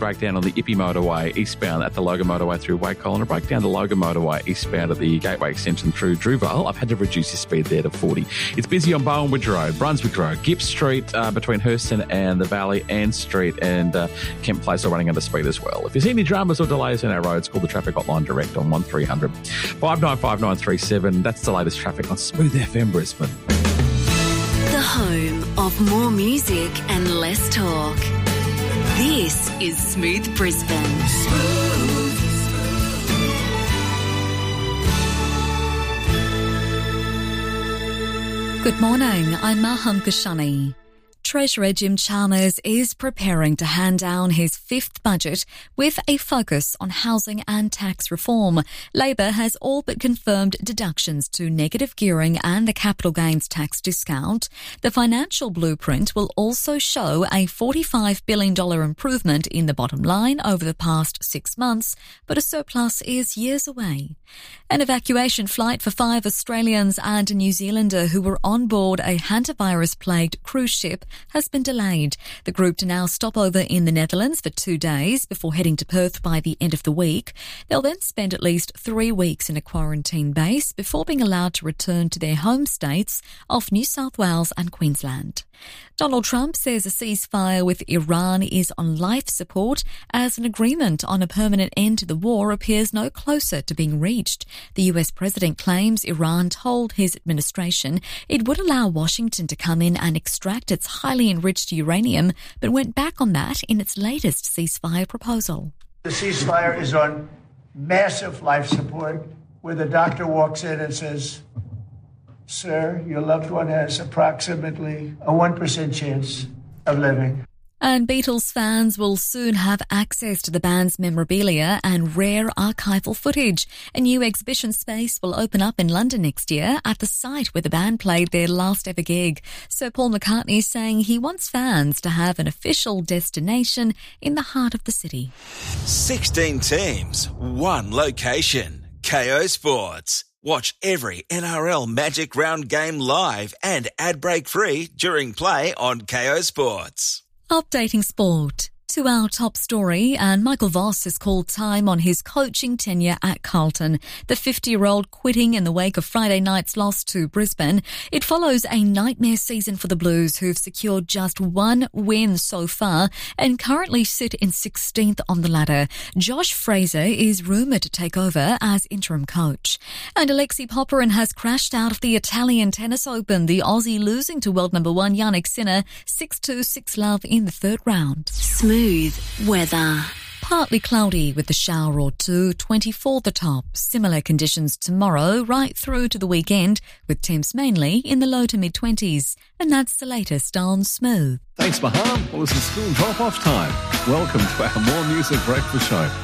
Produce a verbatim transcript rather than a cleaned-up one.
breakdown on the Ippy Motorway eastbound at the Logan Motorway through Wacol, and a breakdown the Logan Motorway eastbound at the Gateway extension through Drewvale. I've had to reduce your speed there to forty. It's busy on Bowenwood Road, Brunswick Road, Gibbs Street uh, between Hurston and the Valley, Ann Street and uh, Kemp Place are running under speed as well. If you see any dramas or delays in our roads, call the traffic hotline direct on one three hundred five nine five nine three seven. That's the latest traffic on Smooth F M Brisbane. The home of more music and less talk. This is Smooth Brisbane. Smooth. Good morning, I'm Maham Kashani. Treasurer Jim Chalmers is preparing to hand down his fifth budget with a focus on housing and tax reform. Labor has all but confirmed deductions to negative gearing and the capital gains tax discount. The financial blueprint will also show a forty-five billion dollars improvement in the bottom line over the past six months, but a surplus is years away. An evacuation flight for five Australians and a New Zealander who were on board a hantavirus-plagued cruise ship has been delayed. The group to now stop over in the Netherlands for two days before heading to Perth by the end of the week. They'll then spend at least three weeks in a quarantine base before being allowed to return to their home states of New South Wales and Queensland. Donald Trump says a ceasefire with Iran is on life support as an agreement on a permanent end to the war appears no closer to being reached. The U S president claims Iran told his administration it would allow Washington to come in and extract its highly enriched uranium, but went back on that in its latest ceasefire proposal. The ceasefire is on massive life support, where the doctor walks in and says, "Sir, your loved one has approximately a one percent chance of living." And Beatles fans will soon have access to the band's memorabilia and rare archival footage. A new exhibition space will open up in London next year at the site where the band played their last ever gig. Sir Paul McCartney is saying he wants fans to have an official destination in the heart of the city. sixteen teams, one location. K O Sports. Watch every N R L Magic Round game live and ad break free during play on K O Sports. Updating sport. To our top story, and Michael Voss has called time on his coaching tenure at Carlton. The fifty-year-old quitting in the wake of Friday night's loss to Brisbane. It follows a nightmare season for the Blues, who've secured just one win so far and currently sit in sixteenth on the ladder. Josh Fraser is rumoured to take over as interim coach. And Alexei Popyrin has crashed out of the Italian Tennis Open, the Aussie losing to world number one Jannik Sinner six two, six love in the third round. Smooth weather. Partly cloudy with a shower or two, twenty-four the top. Similar conditions tomorrow right through to the weekend, with temps mainly in the low to mid-twenties. And that's the latest on Smooth. Thanks, Maham. Well, it's the school drop-off time. Welcome to our More Music Breakfast Show.